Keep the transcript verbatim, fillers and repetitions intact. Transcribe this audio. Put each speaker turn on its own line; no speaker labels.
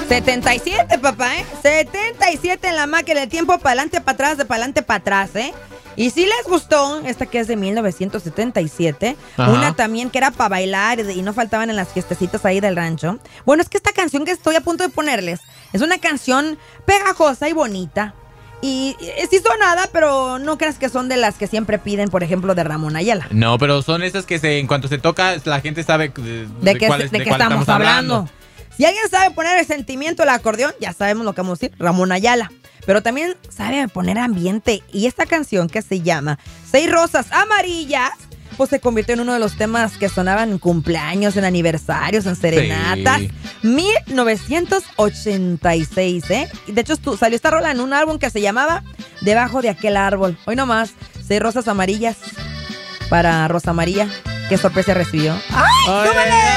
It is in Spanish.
setenta y siete, papá, ¿eh? setenta y siete en la máquina del tiempo, para adelante, para atrás, de para adelante, para atrás, ¿eh? Y si les gustó, esta que es de mil novecientos setenta y siete, Ajá. una también que era para bailar y no faltaban en las fiestecitas ahí del rancho. Bueno, es que esta canción que estoy a punto de ponerles es una canción pegajosa y bonita. Y sí sonada, pero no creas que son de las que siempre piden, por ejemplo, de Ramón Ayala.
No, pero son esas que se, en cuanto se toca, la gente sabe de,
de, de, de, cuál, de, de qué estamos, estamos hablando. hablando. Si alguien sabe poner el sentimiento del acordeón, ya sabemos lo que vamos a decir, Ramón Ayala. Pero también sabe poner ambiente. Y esta canción que se llama Seis Rosas Amarillas, pues se convirtió en uno de los temas que sonaban en cumpleaños, en aniversarios, en serenatas. Sí. mil novecientos ochenta y seis, ¿eh? De hecho, salió esta rola en un álbum que se llamaba Debajo de aquel árbol. Hoy nomás, Seis Rosas Amarillas para Rosa María. ¿Qué sorpresa recibió? ¡Ay, súbele!